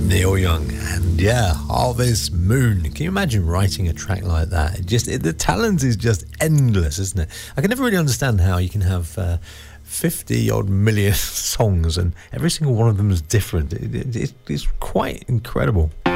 Neil Young, and yeah, Harvest Moon. Can you imagine writing a track like that? The talent is just endless, isn't it? I can never really understand how you can have 50 odd million songs and every single one of them is different. It's quite incredible.